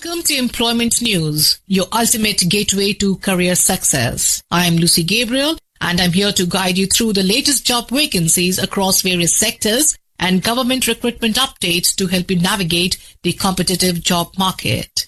Welcome to Employment News, your ultimate gateway to career success. I am Lucy Gabriel, and I'm here to guide you through the latest job vacancies across various sectors and government recruitment updates to help you navigate the competitive job market.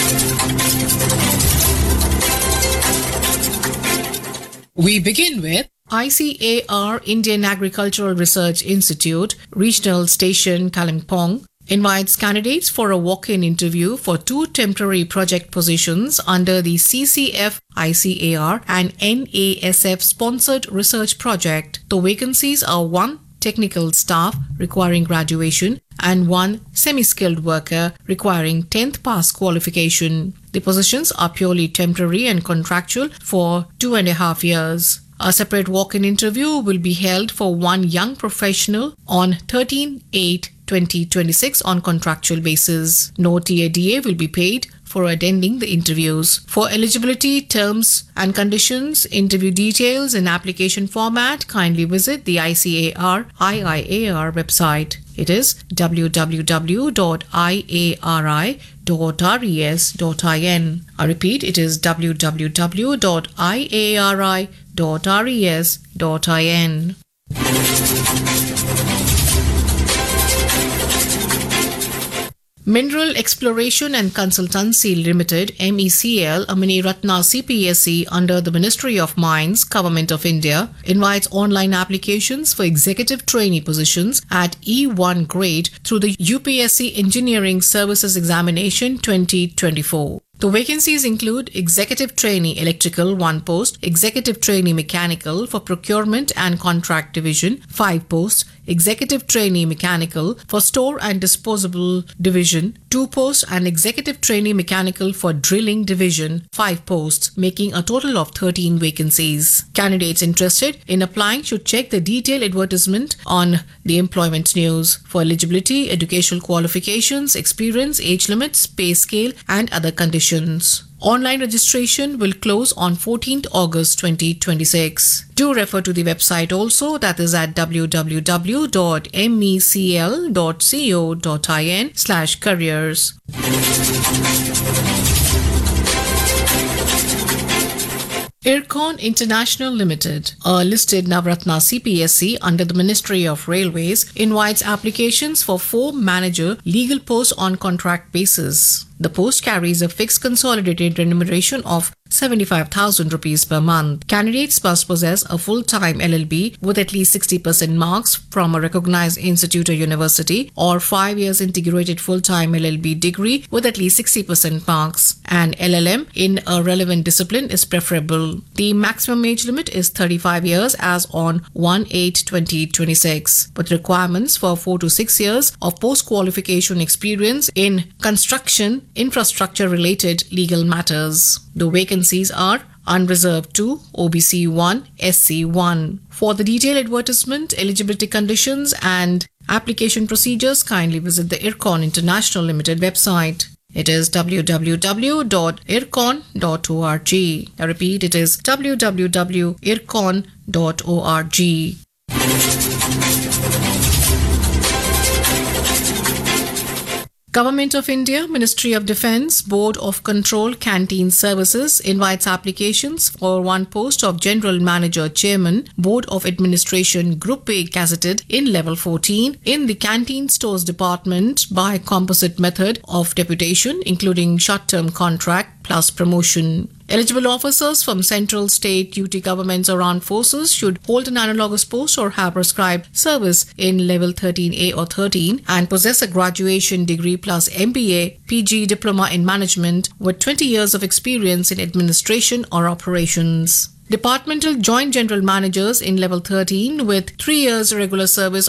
We begin with ICAR, Indian Agricultural Research Institute, Regional Station, Kalimpong, invites candidates for a walk-in interview for 2 temporary project positions under the CCF ICAR and NASF sponsored research project. The vacancies are 1 technical staff requiring graduation and 1 semi-skilled worker requiring 10th pass qualification. The positions are purely temporary and contractual for 2.5 years. A separate walk-in interview will be held for 1 young professional on 13/8/2026 on contractual basis. No TADA will be paid for attending the interviews. For eligibility, terms and conditions, interview details and application format, kindly visit the ICAR IIAR website. It is www.iari.res.in. I repeat, it is www.iari.res.in. Mineral Exploration and Consultancy Limited, MECL, a Mini Ratna CPSE under the Ministry of Mines, Government of India, invites online applications for executive trainee positions at E1 grade through the UPSC Engineering Services Examination 2024. The vacancies include Executive Trainee Electrical 1 post, Executive Trainee Mechanical for Procurement and Contract Division 5 posts, Executive Trainee Mechanical for Store and Disposable Division 2 posts, and Executive Trainee Mechanical for Drilling Division 5 posts, making a total of 13 vacancies. Candidates interested in applying should check the detailed advertisement on the Employment News. For eligibility, educational qualifications, experience, age limits, pay scale, and other conditions. Online registration will close on 14th August 2026. Do refer to the website also, that is at www.mecl.co.in/careers. IRCON International Limited, a listed Navratna CPSE under the Ministry of Railways, invites applications for 4 manager legal posts on contract basis. The post carries a fixed consolidated remuneration of 75,000 rupees per month. Candidates must possess a full-time LLB with at least 60% marks from a recognized institute or university, or 5 years integrated full-time LLB degree with at least 60% marks. An LLM in a relevant discipline is preferable. The maximum age limit is 35 years as on 1/8/2026, with requirements for 4 to 6 years of post-qualification experience in construction, infrastructure-related legal matters. The vacancies are Unreserved 2, OBC 1, SC 1. For the detailed advertisement, eligibility conditions and application procedures, kindly visit the IRCON International Limited website. It is www.ircon.org. I repeat, it is www.ircon.org. Government of India, Ministry of Defence, Board of Control Canteen Services invites applications for 1 post of General Manager Chairman, Board of Administration Group A gazetted in Level 14 in the Canteen Stores Department by composite method of deputation, including short-term contract plus promotion. Eligible officers from central, state, UT governments or armed forces should hold an analogous post or have prescribed service in level 13A or 13 and possess a graduation degree plus MBA, PG diploma in management with 20 years of experience in administration or operations. Departmental Joint General Managers in Level 13 with 3 years regular service